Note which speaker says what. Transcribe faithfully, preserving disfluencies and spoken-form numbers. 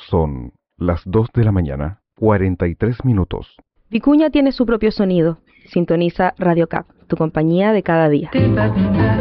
Speaker 1: Son las dos de la mañana, cuarenta y tres minutos.
Speaker 2: Vicuña tiene su propio sonido. Sintoniza Radio Cap, tu compañía de cada día.